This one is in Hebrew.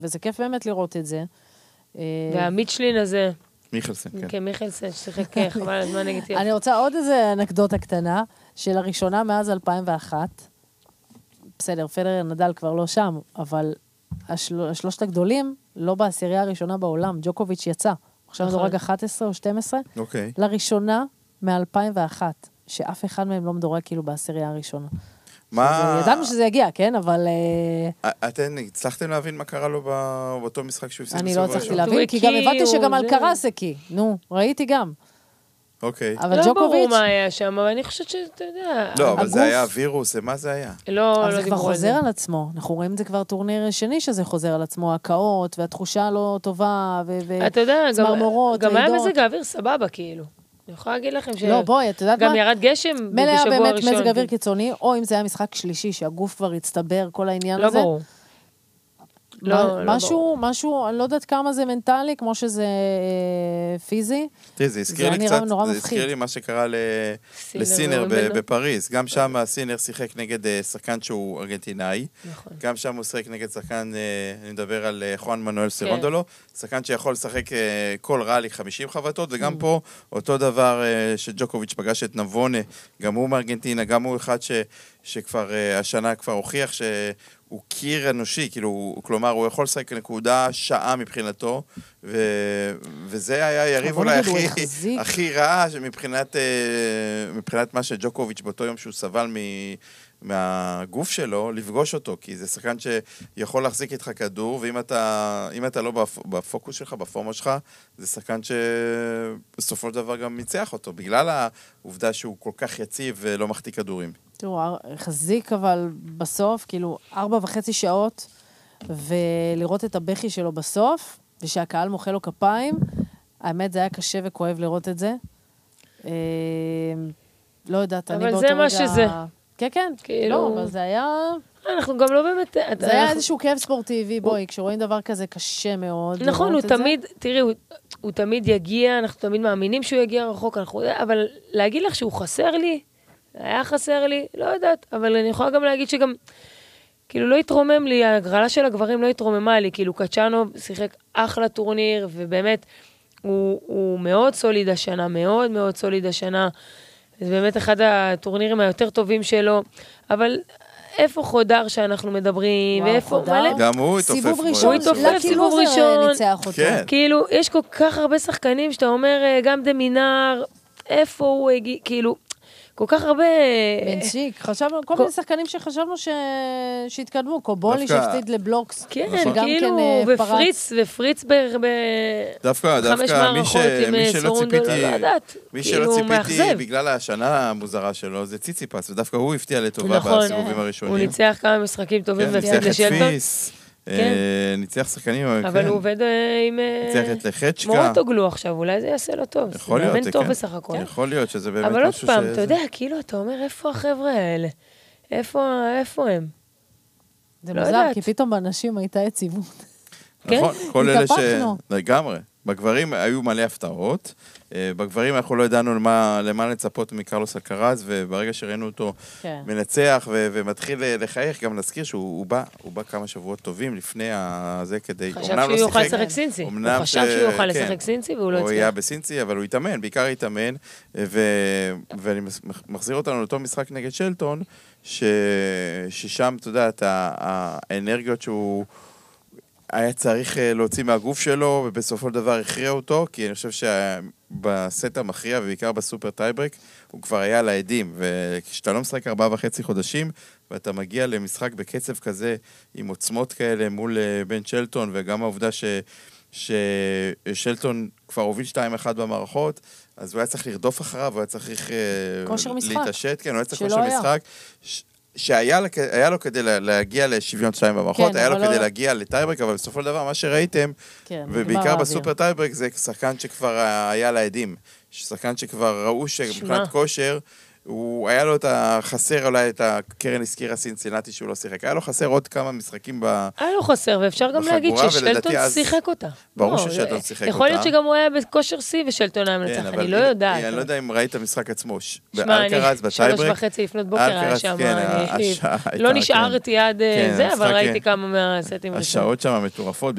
וזה כיף באמת לראות את זה. והמיטשלין הזה. מיכלסן, כן. כן, מיכלסן, ששיחק חבל הזמן נגד יפה. אני רוצה עוד איזה אנקדוטה קטנה, שלראשונה מאז 2001, בסדר, פדרר נדל כבר לא שם, אבל השלושת הגדולים, לא בעשירייה הראשונה בעולם, ג'וקוביץ' יצא. עכשיו מדורג 11 או 12. אוקיי. לראשונה מ-2001, שאף אחד מהם לא מדורג כאילו בעשירייה הראשונה. ידענו שזה יגיע, כן? אבל... אתן הצלחתם להבין מה קרה לו באותו משחק שהוא הפסיד אני לא הצלחתי להבין, כי גם הבנתי שגם על קרס הקי. נו, ראיתי גם. אוקיי. לא ברור מה היה שם, אבל אני חושבת שאתה יודע... לא, אבל זה היה וירוס, מה זה היה? לא, אבל זה כבר חוזר על עצמו. אנחנו רואים את זה כבר טורניר שני שזה חוזר על עצמו, הקאות, והתחושה לא טובה, אתה יודע, גם היה לידות. מזג האוויר סבבה, כאילו. אני יכולה להגיד לכם ש... לא, בואי, את יודעת מה? גם ירד גשם מלא היה בשבוע באמת הראשון. מזג אוויר קיצוני, או אם זה היה משחק שלישי, שהגוף כבר הצטבר, כל העניין הזה. לא ברור. משהו, אני לא יודעת כמה זה מנטלי, כמו שזה פיזי. תראי, זה הזכיר לי מה שקרה לסינר בפריז. גם שם הסינר שיחק נגד שחקן שהוא ארגנטינאי. גם שם הוא שיחק נגד שחקן, אני מדבר על חואן מנואל סרונדולו, שחקן שיכול לשחק כל ראלי 50 חבטות, וגם פה אותו דבר שג'וקוביץ' פגש את נבונה, גם הוא מארגנטינה, גם הוא אחד שכבר השנה כבר הוכיח הוא קיר אנושי, כלומר, הוא יכול לשחק נקודה שעה מבחינתו, וזה היה יריב אולי הכי רע מבחינת מה שג'וקוביץ' באותו יום שהוא סבל מהגוף שלו, לפגוש אותו, כי זה שחקן שיכול להחזיק איתך כדור, ואם אתה לא בפוקוס שלך, בפורמה שלך, זה שחקן שבסופו של דבר גם ניצח אותו, בגלל העובדה שהוא כל כך יציב ולא מחטיא כדורים. תראו, חזיק אבל בסוף, כאילו 4.5 שעות, ולראות את הבכי שלו בסוף, ושהקהל מוחא לו כפיים, האמת זה היה קשה וכואב לראות את זה. לא יודעת, אני באותו רגע... אבל זה מה שזה. כן, כן, לא, אבל זה היה... אנחנו גם לא באמת... זה היה איזשהו כאב ספורטיבי, בואי, כשרואים דבר כזה קשה מאוד. נכון, הוא תמיד, תראי, הוא תמיד יגיע, אנחנו תמיד מאמינים שהוא יגיע רחוק, אבל להגיד לך שהוא חסר לי, היה חסר לי, לא יודעת, אבל אני יכולה גם להגיד שגם, כאילו לא התרומם לי, הגרלה של הגברים לא התרוממה לי, כאילו קצ'אנו שיחק אחלה טורניר, ובאמת, הוא מאוד סוליד השנה, מאוד מאוד סוליד השנה, זה באמת אחד הטורנירים היותר טובים שלו, אבל איפה חודר שאנחנו מדברים, ואיפה מלא... גם הוא התעופף. סיבוב ראשון, סיבוב ראשון, ניצח אותו. כאילו, יש כל כך הרבה שחקנים שאתה אומר, גם דמינר, איפה הוא הגיע, כאילו... כל כך הרבה... בנצ'יק, חשבנו, כל מיני שחקנים שחשבנו שהתקדמו, קובולי שהפסיד לבלוקס. כן, כאילו, ופריץ דווקא מי שלא ציפיתי בגלל השנה המוזרה שלו, זה ציציפס, ודווקא הוא הפתיע לטובה בסיבובים הראשונים. הוא ניצח כמה משחקים טובים והפסיד לשלטון. ניצח שחקנים, אבל הוא עובד עם... ניצח את לחצ'קה. מורטוגלו עכשיו, אולי זה יעשה לו טוב. יכול להיות, זה טוב בסך הכל. יכול להיות שזה באמת אבל עוד פעם, אתה יודע, כאילו, אתה אומר, איפה החבר'ה האלה? איפה הם? זה מוזר, כי פתאום באנשים הייתה יציבות. נכון, כל אלה לגמרי. בגברים היו מלא הפתעות, בגברים אנחנו לא ידענו למה לצפות מקרלוס אלקרז, וברגע שראינו אותו מנצח ומתחיל לחייך, גם נזכיר שהוא בא כמה שבועות טובים לפני זה כדי... חשב שהוא יוכל לשחק סינצי. הוא חשב שהוא יוכל לשחק סינצי והוא לא הצליח. הוא היה בסינצי, אבל הוא התאמן, בעיקר התאמן, ואני מחזיר אותנו לאותו משחק נגד שלטון, ששם, אתה יודע, האנרגיות שהוא... היה צריך להוציא מהגוף שלו, ובסופו של דבר הכריע אותו, כי אני חושב שבסט המכריע, ובעיקר בסופר טייברק, הוא כבר היה לעדים, וכשאתה לא משחק 4.5 חודשים, ואתה מגיע למשחק בקצב כזה, עם עוצמות כאלה מול בן שלטון, וגם העובדה ששלטון כבר הוביל 2-1 במערכות, אז הוא היה צריך לרדוף אחריו, הוא היה צריך להתעשת, כן, הוא היה צריך כושר משחק, שהיה לו כדי להגיע לשוויון 2 במערכות, היה לו כדי להגיע לטייברק, אבל בסופו של דבר מה שראיתם, ובעיקר בסופר טייברק, זה שחקן שכבר היה לעדים, שחקן שכבר ראו שמבחינת כושר, הוא היה לו את החסר, אולי את הקרן הזכירה סינצינטי שהוא לא שיחק. היה לו חסר עוד כמה משחקים בחגורה. היה לו חסר, ואפשר גם להגיד ששלטון שיחק אותה. ברור ששלטון שיחק אותה. יכול להיות שגם הוא היה בכושר C ושלטון היה מנצח, אני לא יודעת. אני לא יודע אם ראית את המשחק עצמו. שמע, אני 3:30 לפנות בוקר היה שם, לא נשארתי עד זה, אבל ראיתי כמה מהסטים. השעות שם מטורפות.